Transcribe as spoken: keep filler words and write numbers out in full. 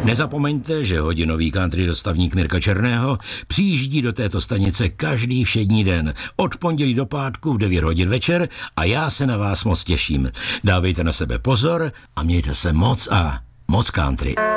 Nezapomeňte, že hodinový country dostavník Mirka Černého přijíždí do této stanice každý všední den, od pondělí do pátku v devět hodin večer a já se na vás moc těším. Dávejte na sebe pozor a mějte se moc a moc country.